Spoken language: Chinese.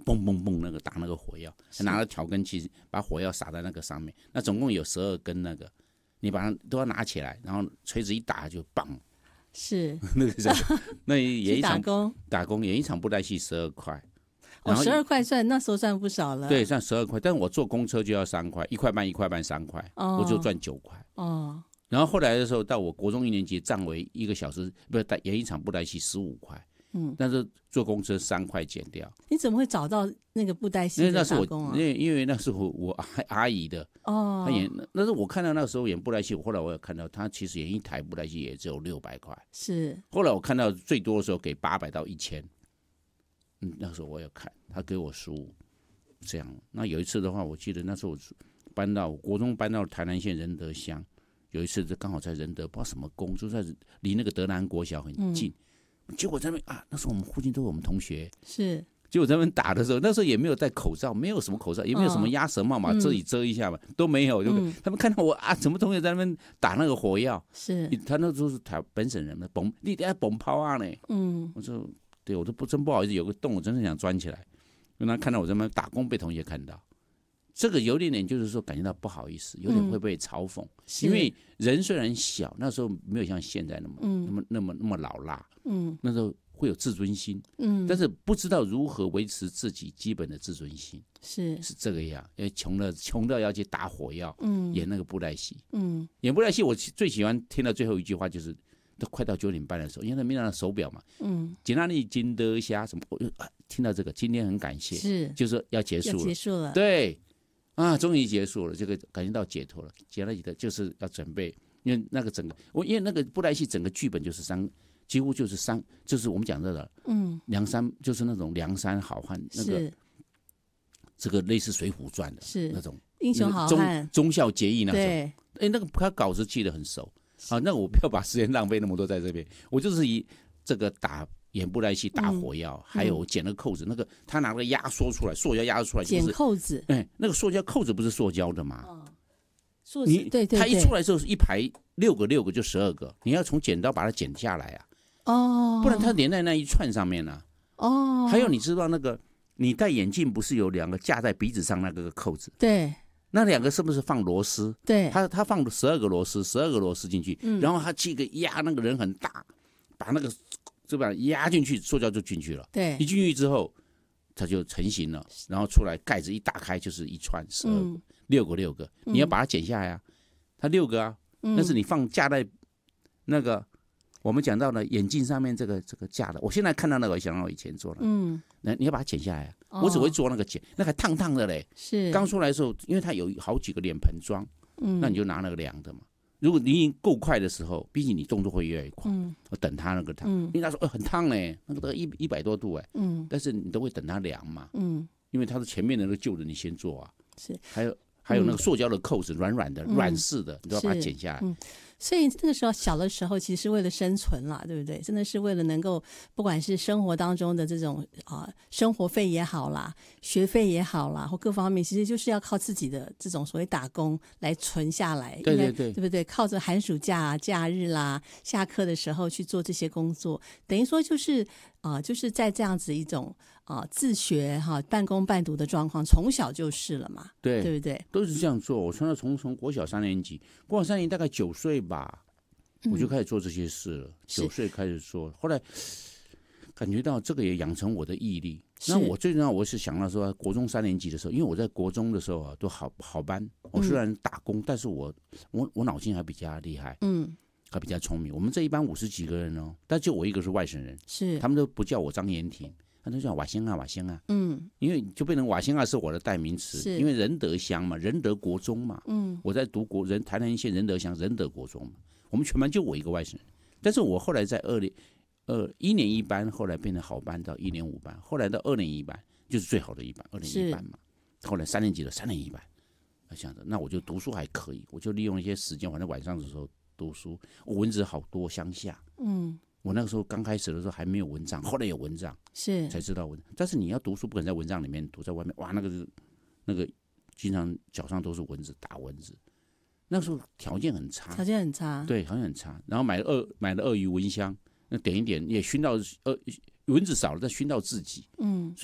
嘣嘣嘣那个打那个火药，拿了调羹器把火药撒在那个上面。那总共有12根那个，你把它都要拿起来，然后锤子一打就棒。 是那个是那也一场打工演一场布袋戏12块。 12块那时候算不少了。 对，算12块，但我坐公车就要3块，1块半、1块半、3块，我就赚9块。然后后来的时候，到我国中1年级，站为1个小时，不是演一场布袋戏15块。但是坐公车3块减掉。 你怎么会找到那个布袋戏的打工啊？ 因为那是我阿姨的。他演，那是我看到那时候演布袋戏，后来我有看到他其实演一台布袋戏也只有600块。 是。 后来我看到最多的时候给800到1000。那时候我有看，他给我15，这样。那有一次的话，我记得那时候我国中搬到台南县仁德乡，有一次刚好在仁德，不知道什么宫，就在离那个德南国小很近。结果在那边那时候我们附近都是我们同学。 是。 结果在那边打的时候，那时候也没有戴口罩，没有什么口罩，也没有什么鸭舌帽嘛，这里遮一下嘛，都没有。他们看到我什么同学在那边打那个火药。 是。 他那时候是本省人嘛，你等下崩炮啊呢。我说。对，我都真不好意思，有个洞我真的想钻起来，因为他看到我在那边打工被同学看到，这个有点就是说感觉到不好意思，有点会被嘲讽。因为人虽然小，那时候没有像现在那么老辣。那时候会有自尊心。但是不知道如何维持自己基本的自尊心。是这个样，因为穷到要去打火药。演那个布袋戏。演布袋戏我最喜欢听到最后一句话就是。都快到9点半的时候，因为他没拿手表嘛。今天你金德虾什么，我就听到这个，今天很感谢，就是说要结束了。对，终于结束了，这个感觉到解脱了。解了就是要准备，因为那个因为那个布袋戏整个剧本就是几乎就是我们讲的梁山，就是那种梁山好汉那个，这个类似《水浒传》的那种英雄好汉， 忠孝节义那种。 对， 那个他稿子记得很熟。那我不要把时间浪费那么多在这边，我就是以这个演布袋戏打火药，还有剪了扣子，那个他拿个压缩出来，塑胶压缩出来， 剪扣子。 那个塑胶扣子不是塑胶的吗？ 对， 它一出来的时候是一排6个就12个，你要从剪刀把它剪下来不然它连在那一串上面呢。还有你知道那个你戴眼镜不是有2个架在鼻子上那个扣子？ 对。 那2个是不是放螺丝？ 对， 他放12个螺丝进去，然后他去一个压，那个人很大，把那个这把压进去，塑胶就进去了。 对， 一进去之后，它就成型了，然后出来盖子一打开就是一串12个，6个，你要把它剪下来它6个那是你架在那个我们讲到的眼镜上面这个架的。我现在看到那个，我想到我以前做的。你要把它剪下来我只会做那个剪，那还烫烫的嘞。 是。刚出来的时候，因为它有好几个脸盆装，那你就拿那个量的嘛。如果你已经够快的时候，毕竟你动作会越来越快。我等它那个烫，因为他说很烫嘞，那个都100多度但是你都会等它凉嘛。因为它是前面的那个旧的你先做是。 还有那个塑胶的扣子，软的、软式的，你都要把它剪下来。 所以那个时候小的时候，其实是为了生存啦，对不对？真的是为了能够，不管是生活当中的这种生活费也好啦，学费也好啦，或各方面，其实就是要靠自己的这种所谓打工来存下来。 对， 对不对？靠着寒暑假假日啦，下课的时候去做这些工作，等于说就是在这样子一种自学半工半读的状况，从小就是了嘛，对不对？ 都是这样做。我从国小3年级，国小3年级大概9岁吧，我就开始做这些事了。9岁开始做，后来感觉到这个也养成我的毅力。那我最重要，我是想到说，国中3年级的时候，因为我在国中的时候都好班。我虽然打工，但是我脑筋还比较厉害，还比较聪明。我们这一班50几个人但就我一个是外省人，他们都不叫我张延廷。他都叫瓦仙啊，因为就变成瓦仙啊是我的代名词，因为仁德乡嘛，仁德国中嘛，我在读台南县仁德乡仁德国中嘛，我们全班就我一个外省人，但是我后来在1年1班，后来变成好班到1年5班，后来到2年1班就是最好的一班，2年1班嘛，后来3年级的3年1班，想着那我就读书还可以，我就利用一些时间，反正晚上的时候读书，我文字好多乡下，我那个时候刚开始的时候还没有蚊帐，后来有蚊帐，才知道蚊。但是你要读书，不可能在蚊帐里面读，在外面哇，那个经常脚上都是蚊子，打蚊子。那时候条件很差，对，条件很差。然后买了鳄鱼蚊香，那点一点也熏到蚊子少了，再熏到自己。所